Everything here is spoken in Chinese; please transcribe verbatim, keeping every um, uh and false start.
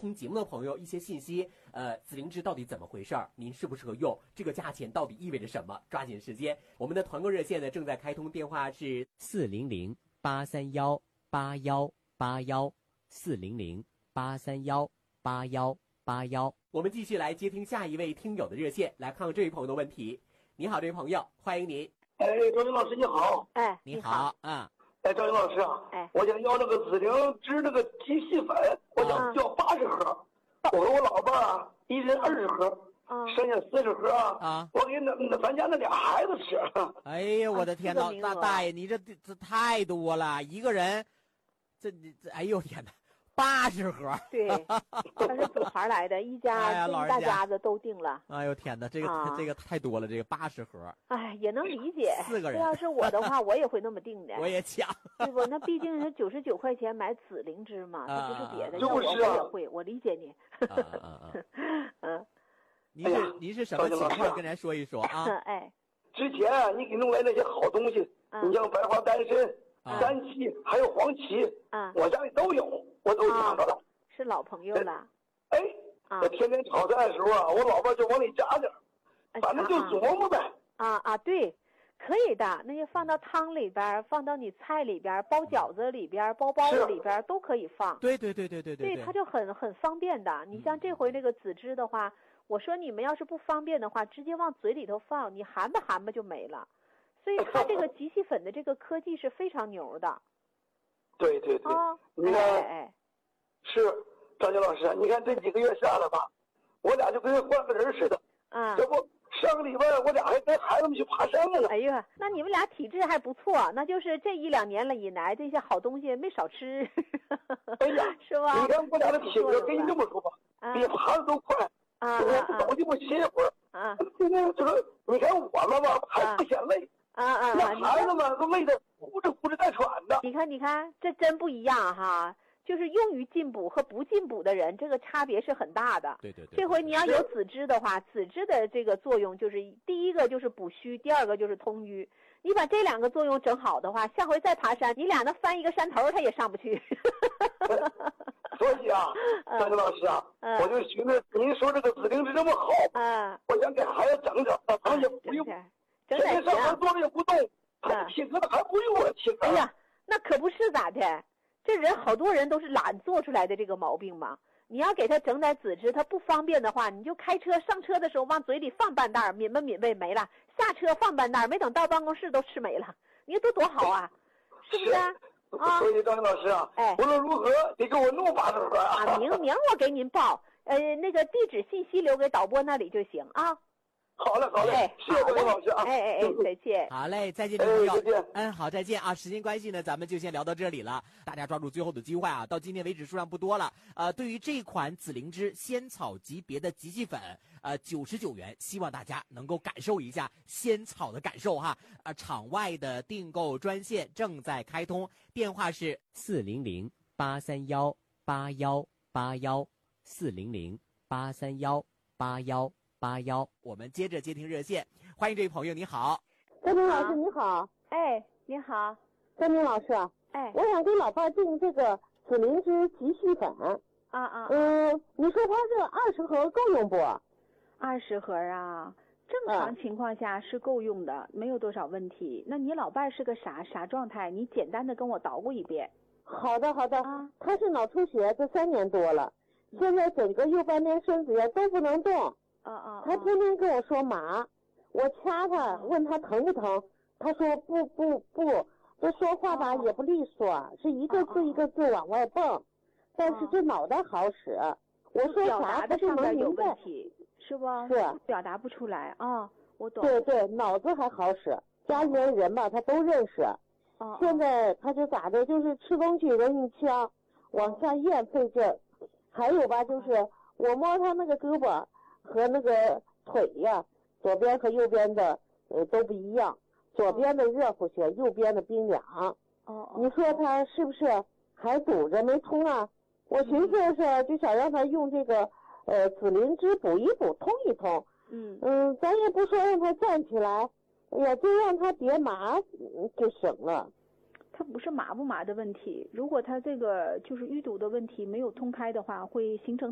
听节目的朋友一些信息。呃，紫灵芝到底怎么回事儿？您适不适合用？这个价钱到底意味着什么？抓紧时间，我们的团购热线呢正在开通，电话是四零零八三幺八幺八幺四零零八三幺八幺八幺。我们继续来接听下一位听友的热线，来看看这位朋友的问题。你好，这位朋友，欢迎您。 哎，赵云老师你好。 哎， 你好，嗯。 哎，赵云老师啊， 哎， 我想要那个紫灵芝那个鸡细粉，我想要八十盒，我和我老伴啊，一人二十盒，啊，剩下四十盒啊，啊，我给那那咱家那俩孩子吃。 哎呀，我的天哪，大大爷，你这这太多了，一个人，这这，哎呦天哪！八十盒， 对，他是组团来的，一家、哎、一大家子都订了。 哎呦天哪，这个、啊、这个太多了，这个八十盒。 哎，也能理解， 四个人。 要是我的话，我也会那么订的。 我也抢， 对不？那毕竟是九十九块钱买紫灵芝嘛，它不是别的。 就要是啊， 我也会，我理解你。 啊啊啊！嗯，您是您是什么情况？跟咱说一说啊。 哎， 之前啊，你给弄来那些好东西，你像白花丹参、三七，还有黄芪，啊，我家里都有，我都抢着了。 是老朋友了， 哎，啊、我天天炒菜的时候啊，我老伴就往里加点，反正就琢磨呗。 啊啊，对，可以的，那些放到汤里边，放到你菜里边，包饺子里边，包包子里边都可以放。 对对对对对对， 对，它就很很方便的。你像这回那个紫芝的话，我说你们要是不方便的话，直接往嘴里头放，你含吧含吧就没了。所以它这个极细粉的这个科技是非常牛的。 对对对， 啊， 你看。 哎哎是张军老师，你看这几个月下来吧，我俩就跟换个人似的。 啊， 这不上个礼拜我俩还跟孩子们去爬山了呢。 哎呀，那你们俩体质还不错，那就是这一两年了以来，这些好东西没少吃。 哎呀， 是吧？ 你看我俩的体格，跟你这么说吧，啊、比爬的都快。 啊， 我走就不歇一会儿。 啊， 今天这个，你看我们吧，还不嫌累。 啊啊， 那孩子们都累得呼哧呼哧带喘的。 你看，你看，这真不一样哈。就是用于进补和不进补的人，这个差别是很大的。 对对对。 这回你要有紫芝的话，紫芝的这个作用就是第一个就是补虚，第二个就是通淤。你把这两个作用整好的话，下回再爬山，你俩能翻一个山头，他也上不去。 所以啊，张军老师啊， 嗯、 我就寻思您说这个紫灵芝这么好， 嗯， 我想给孩子整整，他们也不用， 整点上班坐着也不动，他体格子还不用我体格。 哎呀，那可不是咋的。这人好多人都是懒做出来的这个毛病嘛。你要给他整点紫芝，他不方便的话，你就开车上车的时候往嘴里放半袋，抿吧抿吧没了，下车放半袋，没等到办公室都吃没了，你说多多好啊，是不是啊？ 啊，所以张老师啊，哎，无论如何得给我弄八十盒啊！明明我给您报，呃，那个地址信息留给导播那里就行啊。 好嘞，好嘞，哎、谢谢各位老师啊！ 哎哎哎，再见。 好嘞，再见，朋友。哎、再见。嗯，好，再见啊！时间关系呢，咱们就先聊到这里了。大家抓住最后的机会啊！到今天为止数量不多了。呃，对于这款紫灵芝仙草级别的极细粉，呃，九十九元，希望大家能够感受一下仙草的感受哈。呃，场外的订购专线正在开通，电话是四零零八三幺八幺八幺四零零八三幺八幺。八幺，我们接着接听热线，欢迎这位朋友，你好， 张明老师你好， 哎，你好， 张明老师， 哎， 我想给老伴订这个紫灵芝极细粉， 啊啊， 嗯，你说他这二十盒够用不？ 二十盒啊，正常情况下是够用的，嗯、没有多少问题。那你老伴是个啥啥状态？你简单的跟我捣鼓一遍。 好的好的， 啊， 他是脑出血，这三年多了，嗯、现在整个右半边身子呀都不能动。 啊啊！ 他天天跟我说麻，我掐他，问他疼不疼，他说不不不，这说话吧也不利索，是一个字一个字往外蹦，但是这脑袋好使，我说啥他就能明白， 是不？ 是表达不出来啊，我懂。 对对，脑子还好使，家里面人吧他都认识，现在他就咋的，就是吃东西人一呛，往下咽费劲，还有吧就是我摸他那个胳膊。和那个腿呀，左边和右边的呃都不一样，左边的热乎些，右边的冰凉。 哦， 你说他是不是还堵着没通啊？我寻思是就想让他用这个呃紫灵芝补一补，通一通。 嗯嗯，咱也不说让他站起来，哎呀，就让他别麻就省了。 他不是麻不麻的问题，如果他这个就是淤堵的问题没有通开的话，会形成